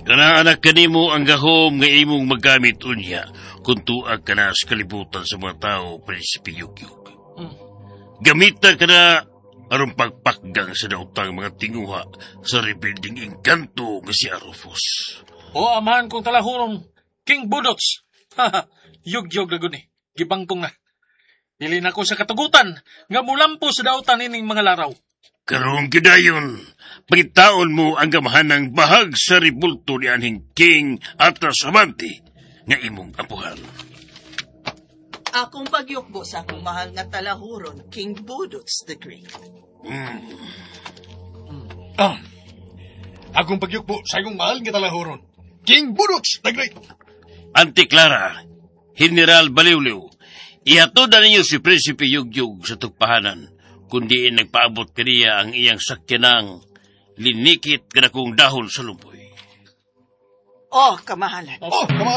Kana anak kanimo ang gahom nga imong magamit unya kung tuag ka na sa kalibutan sa mga tao, Prinsipe Yugyug. Gamita ka na aron pagpakgang sa nautang mga tinguha sa rebuilding engkanto nga si Arufus. O amahan kong talahuron, King Budots. Yugyog na guni, gibangkong na. Dili na ko sa katugutan nga mulampo sa dautan ining mga laraw. Karong gidayon, pagitaon mo ang gamahanang bahag sa ribulto ni aning King Atras Amante nga imong apuhan. Akong pagyukbo sa akong mahal nga talahuron, King Budots the Great. Akong pagyukbo sa akong mahal nga talahuron, King Budots the Great. Auntie Clara, General Baliwliw, ihatod na ninyo si Prinsipe Yugyug sa tugpahanan, kundi nagpaabot kaniya ang iyang sakyanang linikit ka na kong dahon sa lumboy. Oh, kamahalan.